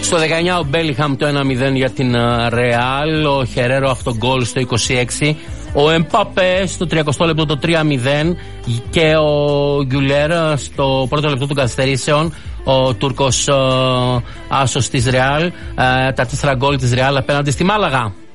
Στο 19 ο Μπέλιχαμ το 1-0 για την Ρεάλ. Ο Χερέρο αυτογκόλ στο 26. Ο Εμπαπέ στο 30 λεπτό το 3-0. Και ο Γκιουλέρ στο πρώτο λεπτό των καθυστερήσεων. Ο Τούρκος άσος της Ρεάλ. Τα 4 γκολ της Ρεάλ απέναντι στη Μάλαγα.